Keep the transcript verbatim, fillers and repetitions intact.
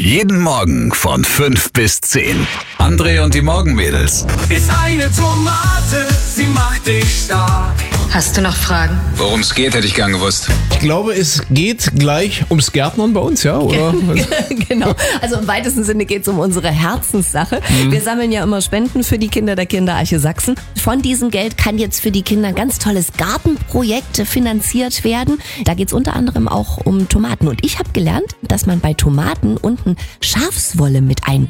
Jeden Morgen von fünf bis zehn. André und die Morgenmädels. Ist eine Tomate, sie macht dich stark. Hast du noch Fragen? Worum es geht, hätte ich gern gewusst. Ich glaube, es geht gleich ums Gärtnern bei uns, ja? Oder? Genau, also im weitesten Sinne geht es um unsere Herzenssache. Mhm. Wir sammeln ja immer Spenden für die Kinder der Kinderarche Sachsen. Von diesem Geld kann jetzt für die Kinder ein ganz tolles Gartenprojekt finanziert werden. Da geht es unter anderem auch um Tomaten. Und ich habe gelernt, dass man bei Tomaten unten Schafswolle mit einbindet.